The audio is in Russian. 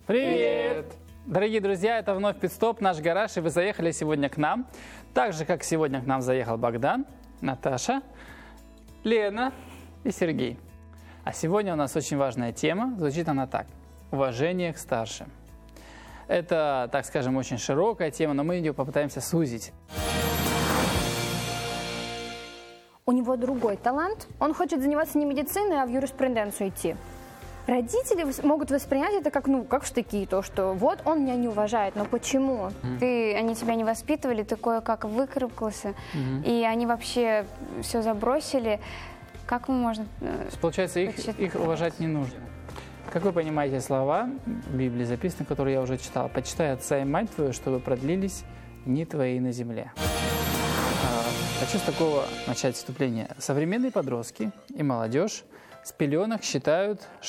Привет! Дорогие друзья, это вновь Пит-стоп, наш гараж, и вы заехали сегодня к нам. Так же, как сегодня к нам заехал Богдан, Наташа, Лена и Сергей. А сегодня у нас очень важная тема, звучит она так: уважение к старшим. Это, так скажем, очень широкая тема, но мы ее попытаемся сузить. У него другой талант, он хочет заниматься не медициной, а в юриспруденцию идти. Родители могут воспринять это как, как в штыки, то, что вот он меня не уважает, но почему? Они тебя не воспитывали, ты кое-как выкарабкался, и они вообще все забросили. Как можно... Получается, их уважать не нужно. Как вы понимаете, слова в Библии записаны, которые я уже читал: «Почитай отца и мать твою, чтобы продлились дни твои на земле». Хочу с такого начать вступление. Современные подростки и молодежь с пеленок считают,